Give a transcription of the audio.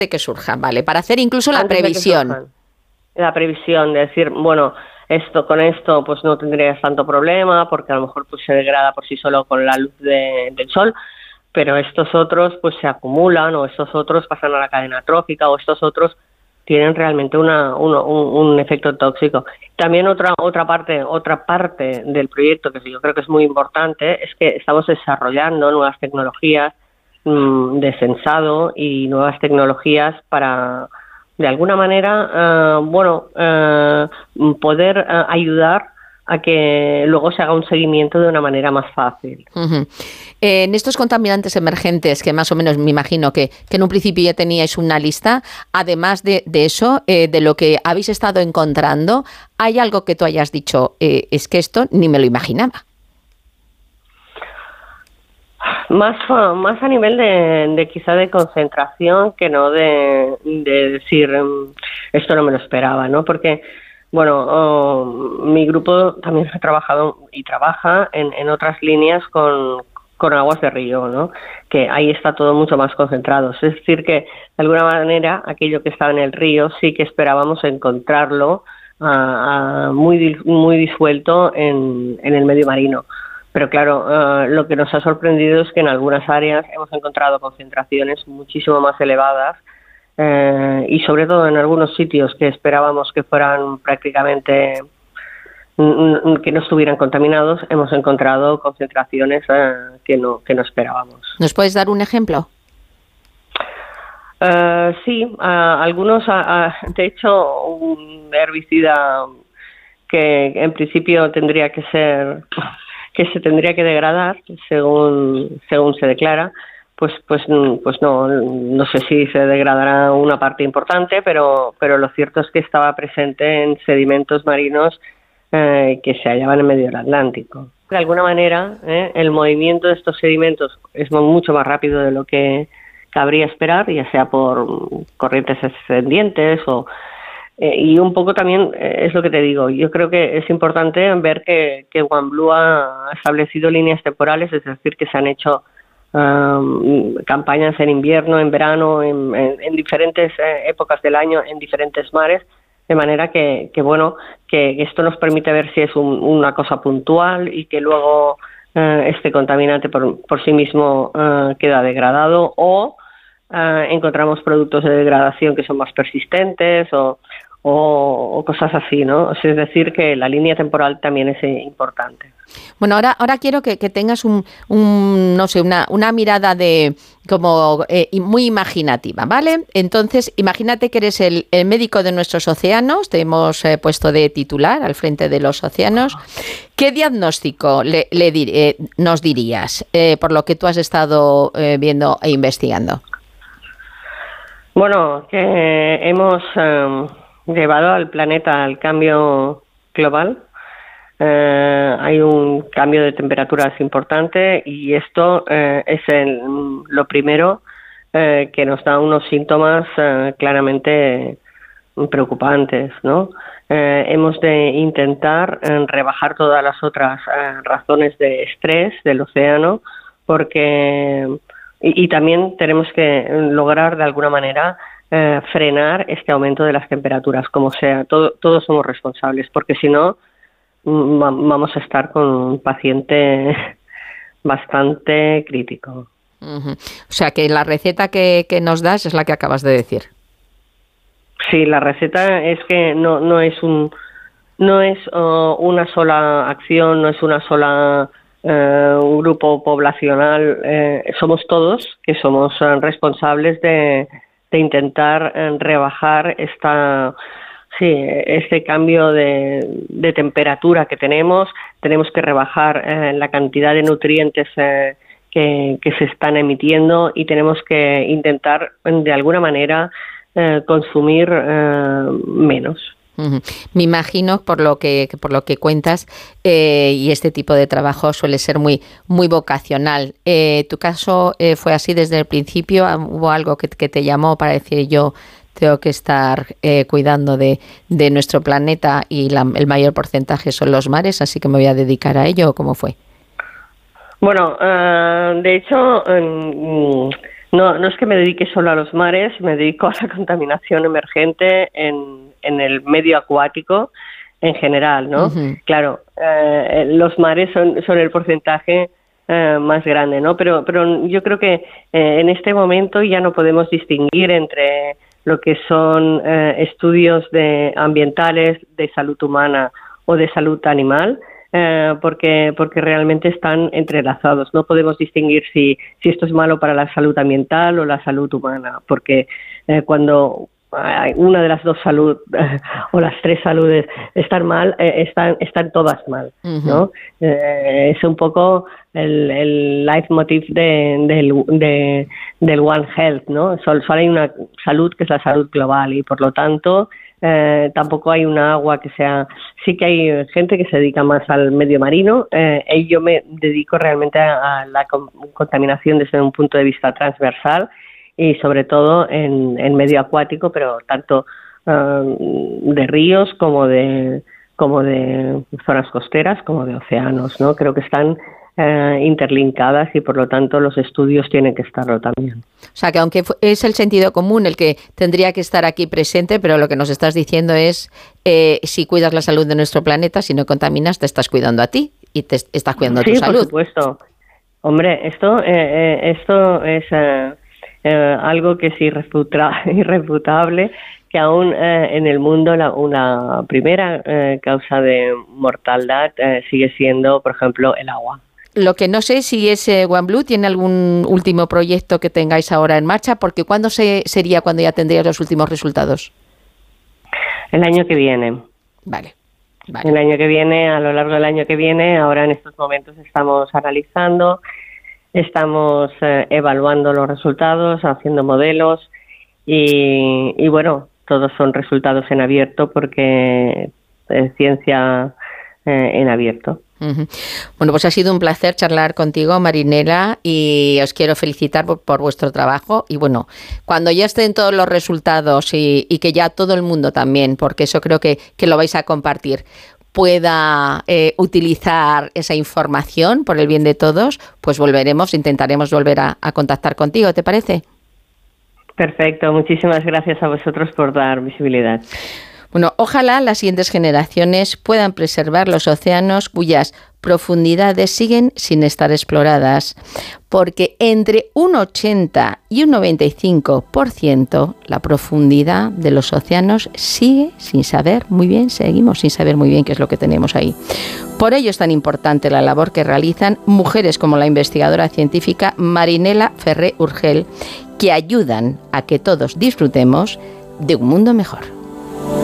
de que surjan, ¿vale? Para hacer incluso la Antes de que previsión. surjan. La previsión de decir, bueno, con esto pues no tendrías tanto problema porque a lo mejor pues se degrada por sí solo con la luz del sol, pero estos otros pues se acumulan, o estos otros pasan a la cadena trófica, o estos otros tienen realmente un efecto tóxico. También otra parte del proyecto que yo creo que es muy importante es que estamos desarrollando nuevas tecnologías de sensado y nuevas tecnologías para, de alguna manera, poder ayudar a que luego se haga un seguimiento de una manera más fácil. Uh-huh. En estos contaminantes emergentes, que más o menos me imagino que en un principio ya teníais una lista, además de eso, de lo que habéis estado encontrando, ¿hay algo que tú hayas dicho, es que esto ni me lo imaginaba? Más a nivel de quizá de concentración que no de decir esto no me lo esperaba, ¿no? Porque bueno, mi grupo también ha trabajado y trabaja en otras líneas con aguas de río, ¿no? Que ahí está todo mucho más concentrado. Es decir, que de alguna manera aquello que estaba en el río sí que esperábamos encontrarlo muy disuelto en el medio marino. Pero claro, lo que nos ha sorprendido es que en algunas áreas hemos encontrado concentraciones muchísimo más elevadas, y sobre todo en algunos sitios que esperábamos que fueran prácticamente que no estuvieran contaminados, hemos encontrado concentraciones que no esperábamos. ¿Nos puedes dar un ejemplo? Sí, algunos, de hecho, un herbicida que en principio tendría que se tendría que degradar según se declara, pues no sé si se degradará una parte importante, pero lo cierto es que estaba presente en sedimentos marinos que se hallaban en medio del Atlántico. De alguna manera, el movimiento de estos sedimentos es mucho más rápido de lo que cabría esperar, ya sea por corrientes ascendientes y un poco también es lo que te digo. Yo creo que es importante ver que OneBlue ha establecido líneas temporales, es decir, que se han hecho campañas en invierno, en verano, en diferentes épocas del año, en diferentes mares, de manera que esto nos permite ver si es una cosa puntual y que luego este contaminante por sí mismo queda degradado, o encontramos productos de degradación que son más persistentes o cosas así, ¿no? Es decir, que la línea temporal también es importante. Bueno, ahora quiero que tengas una mirada de como muy imaginativa, ¿vale? Entonces, imagínate que eres el médico de nuestros océanos, te hemos puesto de titular al frente de los océanos. ¿Qué diagnóstico nos dirías por lo que tú has estado viendo e investigando? Bueno, que hemos llevado al planeta al cambio global. Hay un cambio de temperaturas importante y esto es lo primero que nos da unos síntomas claramente preocupantes, ¿no? Hemos de intentar rebajar todas las otras razones de estrés del océano, porque y también tenemos que lograr de alguna manera frenar este aumento de las temperaturas, como sea. Todos somos responsables, porque si no vamos a estar con un paciente bastante crítico. Uh-huh. O sea que la receta que nos das es la que acabas de decir. Sí, la receta es que no es una sola acción, no es una sola un grupo poblacional. Somos todos que somos responsables de intentar rebajar este cambio de temperatura que tenemos. Tenemos que rebajar la cantidad de nutrientes que se están emitiendo, y tenemos que intentar de alguna manera consumir menos. Uh-huh. Me imagino, por lo que cuentas, y este tipo de trabajo suele ser muy vocacional. ¿Tu caso fue así desde el principio? ¿Hubo algo que te llamó para decir yo tengo que estar cuidando de nuestro planeta y el mayor porcentaje son los mares, así que me voy a dedicar a ello? ¿Cómo fue? Bueno, de hecho, No es que me dedique solo a los mares, me dedico a la contaminación emergente en el medio acuático en general, ¿no? Uh-huh. Claro, los mares son el porcentaje más grande, ¿no? Pero yo creo que en este momento ya no podemos distinguir entre lo que son estudios ambientales de salud humana o de salud animal, porque realmente están entrelazados. No podemos distinguir si esto es malo para la salud ambiental o la salud humana, porque cuando una de las dos salud o las tres saludes están mal, están todas mal, ¿no? Uh-huh. Es un poco el leitmotiv del One Health, ¿no? Solo hay una salud que es la salud global y por lo tanto tampoco hay una agua que sea... Sí que hay gente que se dedica más al medio marino y yo me dedico realmente a la contaminación desde un punto de vista transversal y sobre todo en medio acuático, pero tanto de ríos como de zonas costeras como de océanos, ¿no? Creo que están interlinkadas y por lo tanto los estudios tienen que estarlo también. O sea que aunque es el sentido común el que tendría que estar aquí presente, pero lo que nos estás diciendo es si cuidas la salud de nuestro planeta, si no contaminas, te estás cuidando a ti y te estás cuidando tu salud. Sí, por supuesto. Hombre, esto es algo que es irrefutable, que aún en el mundo una primera causa de mortalidad sigue siendo, por ejemplo, el agua. Lo que no sé si ese OneBlue tiene algún último proyecto que tengáis ahora en marcha, porque ¿cuándo sería cuando ya tendríais los últimos resultados? El año que viene. Vale. El año que viene, a lo largo del año que viene, ahora en estos momentos estamos analizando, estamos evaluando los resultados, haciendo modelos y bueno, todos son resultados en abierto porque es ciencia en abierto. Uh-huh. Bueno, pues ha sido un placer charlar contigo, Marinela, y os quiero felicitar por vuestro trabajo. Y bueno, cuando ya estén todos los resultados y que ya todo el mundo también, porque eso creo que lo vais a compartir, pueda utilizar esa información por el bien de todos, pues intentaremos volver a contactar contigo, ¿te parece? Perfecto, muchísimas gracias a vosotros por dar visibilidad. Bueno, ojalá las siguientes generaciones puedan preservar los océanos cuyas profundidades siguen sin estar exploradas, porque entre un 80 y un 95% la profundidad de los océanos seguimos sin saber muy bien qué es lo que tenemos ahí. Por ello es tan importante la labor que realizan mujeres como la investigadora científica Marinela Ferrer Urgell, que ayudan a que todos disfrutemos de un mundo mejor.